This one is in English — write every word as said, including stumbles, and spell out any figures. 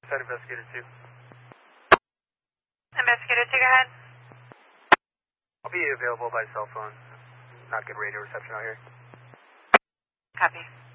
Side Investigator two. Investigator two, go ahead. I'll be available by cell phone. Not good radio reception out here. Copy.